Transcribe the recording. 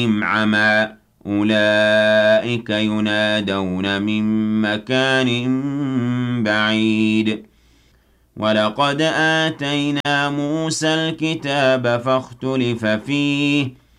عَمًى أُولَٰئِكَ يُنَادَوْنَ مِن مَّكَانٍ بَعِيدٍ وَلَقَدْ آتَيْنَا مُوسَى الْكِتَابَ فَاخْتُلِفَ فِيهِ